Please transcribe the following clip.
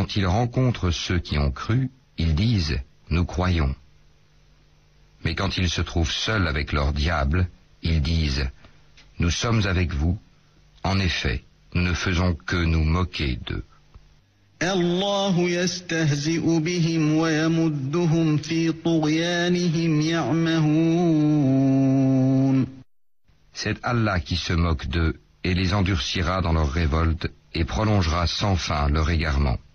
quand ils rencontrent ceux qui ont cru, ils disent « Nous croyons ». Mais quand ils se trouvent seuls avec leur diable, ils disent « Nous sommes avec vous. En effet, nous ne faisons que nous moquer d'eux. » الله يستهزئ بهم ويمدهم في طغيانهم يعمهون. C'est Allah qui se moque d'eux et les endurcira dans leur révolte et prolongera sans fin leur égarement.